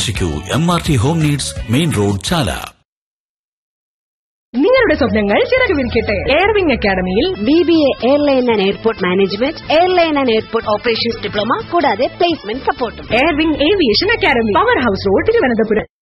സന്ദർശിക്കൂ MRT home needs, main road, ചാല. നിങ്ങളുടെ സ്വപ്നങ്ങൾ ചിറക് വിരിക്കട്ടെ. എയർവിംഗ് അക്കാദമിയിൽ BBA airline and airport management, airline and airport operations diploma, കൂടാതെ പ്ലേസ്മെന്റ് സപ്പോർട്ടും. Air wing aviation academy, power house road, Thiruvananthapuram.